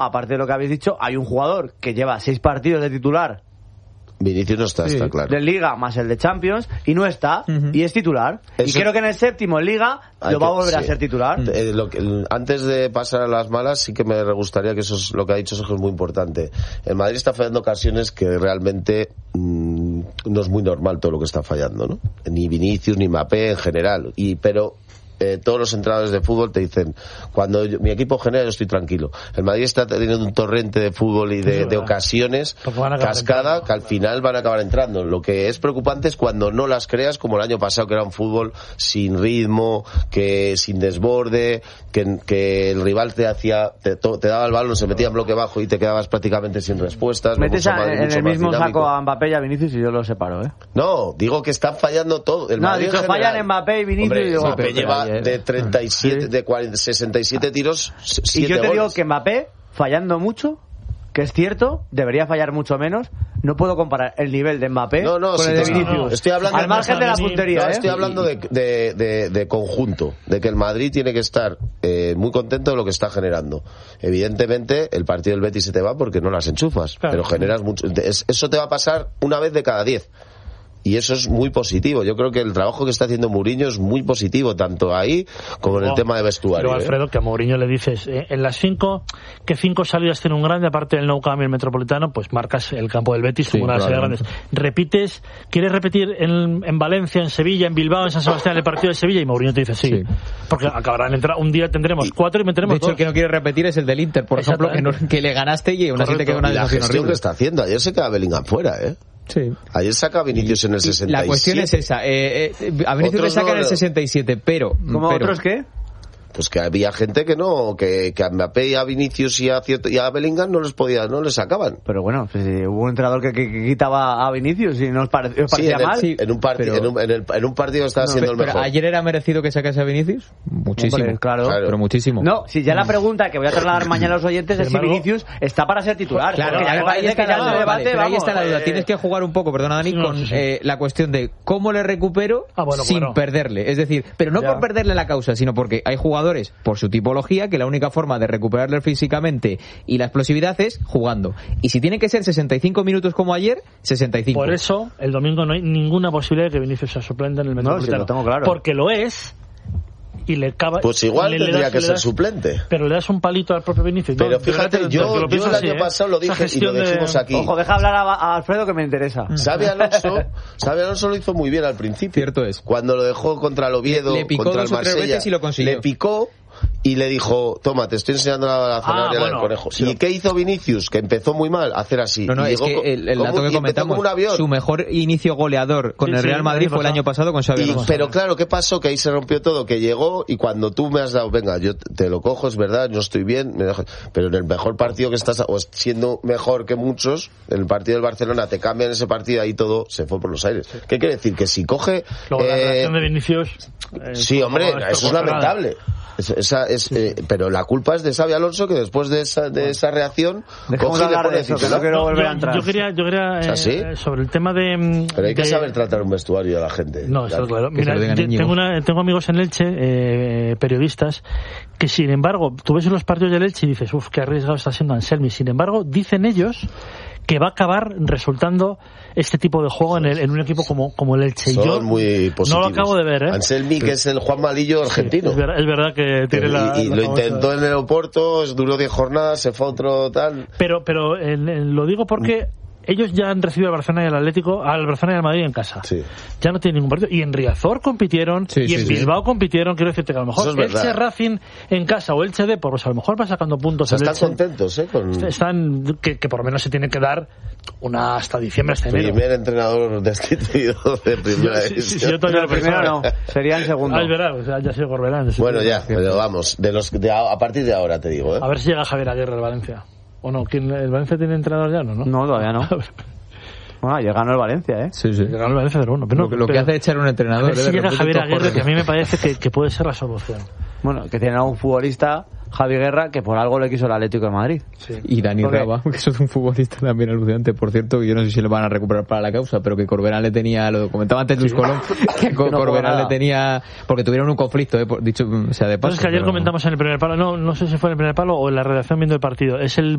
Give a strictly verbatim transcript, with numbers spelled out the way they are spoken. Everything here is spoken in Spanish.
aparte de lo que habéis dicho, hay un jugador que lleva seis partidos de titular. Vinicius no está, sí. está claro. De Liga más el de Champions y no está, uh-huh. y es titular. Eso, y creo que en el séptimo en Liga lo va a volver sí. a ser titular. Eh, lo que, el, antes de pasar a las malas, sí que me gustaría que eso es lo que ha dicho Sergio, es muy importante. El Madrid está fallando ocasiones que realmente mmm, no es muy normal todo lo que está fallando, ¿no? Ni Vinicius ni Mbappé en general. Y pero Eh, todos los entrenadores de fútbol te dicen, cuando yo, mi equipo genera, yo estoy tranquilo. El Madrid está teniendo un torrente de fútbol y de, de ocasiones, cascada, entrando. Que al final van a acabar entrando. Lo que es preocupante es cuando no las creas, como el año pasado, que era un fútbol sin ritmo, que sin desborde, que, que el rival te hacía, te, te daba el balón, se metía en bloque bajo y te quedabas prácticamente sin respuestas. Metes a, Madrid, en el mismo dinámico. Saco a Mbappé y a Vinicius y yo los separo, ¿eh? No, digo que están fallando todo. El no, Madrid dicho, fallan Mbappé y Vinicius. Hombre, y digo, Mbappé lleva de treinta y siete, de cuarenta, sesenta y siete tiros, y yo te goles. digo que Mbappé, fallando mucho, que es cierto, debería fallar mucho menos. No puedo comparar el nivel de Mbappé no, no, con sí, el de no, Vinicius. No, estoy hablando al margen de la puntería, no, ¿eh? Estoy hablando de, de, de, de conjunto, de que el Madrid tiene que estar eh, muy contento de lo que está generando. Evidentemente, el partido del Betis se te va porque no las enchufas, claro. Pero generas mucho. Eso te va a pasar una vez de cada diez. Y eso es muy positivo. Yo creo que el trabajo que está haciendo Mourinho es muy positivo, tanto ahí como en el tema de vestuario. Pero Alfredo, ¿eh? Que a Mourinho le dices, eh, en las cinco, que cinco salidas tiene un grande, aparte del Nou Camp y el Metropolitano, pues marcas el campo del Betis, sí, como una de las grandes. Repites, ¿quieres repetir en, en Valencia, en Sevilla, en Bilbao, en San Sebastián, el partido de Sevilla? Y Mourinho te dice sí. sí. Porque acabarán entrar, un día tendremos y, cuatro y meteremos de hecho, dos. el que no quiere repetir es el del Inter, por ejemplo, que, no, que le ganaste y aún así te queda una sensación horrible. Que está haciendo. Ayer se queda Bellingham fuera, ¿eh? Sí. Ayer saca a Vinicius en el sesenta y siete. La cuestión es esa. Eh, eh, a Vinicius le sacan en el sesenta y siete, pero... ¿Cómo pero, otros qué? Pues que había gente que no, que, que a Mbappé y a Vinicius y a, cierto, y a Bellingham no les podía, no les sacaban. Pero bueno, pues, eh, hubo un entrenador que, que, que quitaba a Vinicius y no os, pare, os parecía sí, en mal. El, sí, en un partido, en, un, en, el, en un partido estaba no, siendo pero, el mejor. Pero ayer era merecido que sacase a Vinicius, muchísimo, Hombre, claro. claro, pero muchísimo. No, si ya la pregunta que voy a trasladar mañana a los oyentes es si Vinicius está para ser titular. Claro, porque ahí, ahí está, la, debate, vale, pero ahí está la duda. Eh, Tienes que jugar un poco, perdona Dani, no, con sí, sí. Eh, la cuestión de cómo le recupero ah, bueno, sin bueno. perderle. Es decir, pero no ya. por perderle la causa, sino porque hay jugadores por su tipo tipología que la única forma de recuperarle físicamente y la explosividad es jugando. Y si tiene que ser sesenta y cinco minutos como ayer, sesenta y cinco. Por eso, el domingo no hay ninguna posibilidad de que Vinicius sea suplente en el Metropolitano. No, si lo tengo claro. Porque lo es... Y le cava, pues igual le, tendría le das, que ser das, suplente. Pero le das un palito al propio Vinicius. Pero no, fíjate, fíjate yo, yo, yo el año así, pasado ¿eh? lo dije y lo dijimos de... aquí. Ojo, deja hablar a, a Alfredo que me interesa. Xabi Alonso, Xabi Alonso lo hizo muy bien al principio. Cierto es. Cuando lo dejó contra el Oviedo, le, le picó contra dos el Marsella, o tres veces y lo consiguió. Le picó y le dijo, toma, te estoy enseñando la, la zanahoria ah, bueno, del conejo. Sí. ¿Y qué hizo Vinicius? Que empezó muy mal, hacer así. No, no, y es que el, el dato que comentamos, su mejor inicio goleador con sí, el Real sí, Madrid el fue el año pasado con Xabi Alonso. Pero claro, ¿qué pasó? Que ahí se rompió todo, que llegó y cuando tú me has dado, venga, yo te lo cojo, es verdad, no estoy bien, me dejo, pero en el mejor partido que estás, o siendo mejor que muchos, en el partido del Barcelona, te cambian ese partido, ahí todo se fue por los aires. ¿Qué quiere decir? Que si coge... Luego, eh, la reacción de Vinicius... Eh, sí, hombre, eso es lamentable. Esa es, sí. eh, pero la culpa es de Xabi Alonso, que después de esa, de esa reacción coge y le pone eso, que no quiero volver a entrar. Yo quería, yo quería eh, ¿sí? sobre el tema de... Pero hay que de... saber tratar un vestuario a la gente. No, eso claro. Mira, tengo, una, tengo amigos en Elche, eh, periodistas, que sin embargo, tú ves los partidos del Elche y dices, uff, qué arriesgado está siendo Anselmi. Sin embargo, dicen ellos que va a acabar resultando este tipo de juego en, el, en un equipo como, como el Elche. Son yo muy positivos. No lo acabo de ver, ¿eh? Anselmi, que es el Juan Malillo argentino. Sí, es, ver, es verdad que tiene y, la... Y la lo intentó en el aeropuerto, duró diez jornadas, se fue a otro tal... Pero, pero en, en, lo digo porque... Ellos ya han recibido al Barcelona y al Atlético, al Barcelona y al Madrid en casa. Sí. Ya no tienen ningún partido. Y en Riazor compitieron, sí, y sí, en Bilbao sí. compitieron. Quiero decirte que a lo mejor es Elche Racing en casa o Elche Depor, pues a lo mejor va sacando puntos. O sea, están Elche. contentos, ¿eh? Con... Están, que, que por lo menos se tiene que dar una hasta diciembre, hasta enero. Primer entrenador destituido de primera división. sí, sí, sí, yo todavía primero no, sería el segundo. Ah, es verdad, o sea, ya soy Gorbelán. Bueno, ya, pero vamos, de los, de a, a partir de ahora te digo, ¿eh? A ver si llega Javier Aguirre al Valencia. ¿O no? ¿Quién, ¿El Valencia tiene entrenador ya? No, ¿no? No, todavía no. Bueno, ayer ganó el Valencia, ¿eh? Sí, sí. Ganó el Valencia de uno. Pero, lo, lo que pero, hace echar un entrenador. A ver si llega Javier Aguirre, que a mí me parece que, que puede ser la solución. Bueno, que tienen a un futbolista Javi Guerra, que por algo le quiso el Atlético de Madrid. Sí. Y Dani Porque... Raba, que eso es un futbolista también alucinante, por cierto, que yo no sé si lo van a recuperar para la causa, pero que Corberán le tenía, lo comentaba antes Luis sí. Colón, que no Corberán le tenía, porque tuvieron un conflicto, eh, dicho, o sea, de paso. Entonces, que ayer pero... comentamos en el primer palo, no, no sé si fue en el primer palo o en la redacción viendo el partido, es el